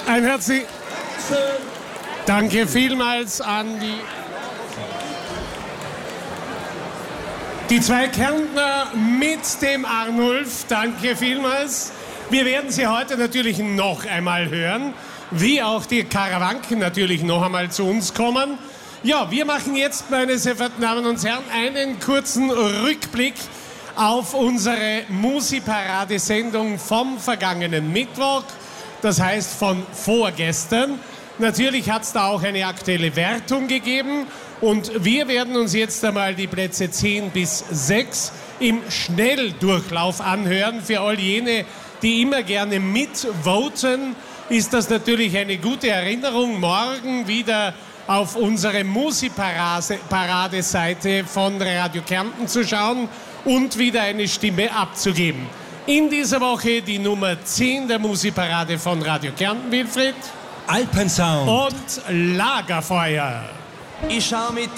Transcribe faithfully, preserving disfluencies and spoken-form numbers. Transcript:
Ein herzliches Danke vielmals an die, die zwei Kärntner mit dem Arnulf. Danke vielmals. Wir werden Sie heute natürlich noch einmal hören, wie auch die Karawanken natürlich noch einmal zu uns kommen. Ja, wir machen jetzt, meine sehr verehrten Damen und Herren, einen kurzen Rückblick auf unsere Musi-Parade-Sendung vom vergangenen Mittwoch, das heißt von vorgestern. Natürlich hat es da auch eine aktuelle Wertung gegeben und wir werden uns jetzt einmal die Plätze zehn bis sechs im Schnelldurchlauf anhören. Für all jene, die immer gerne mitvoten, ist das natürlich eine gute Erinnerung, morgen wieder auf unsere Musi-Parade-Seite von Radio Kärnten zu schauen und wieder eine Stimme abzugeben. In dieser Woche die Nummer zehn der Musi-Parade von Radio Kärnten, Wilfried. Alpensound Und Lagerfeuer. Ich schau mit